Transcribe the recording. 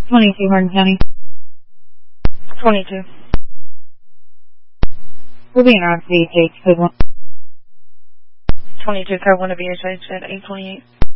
22 Hardin County. 22. We'll be in our VHH code 1. 22, code 1 of VHH at 828.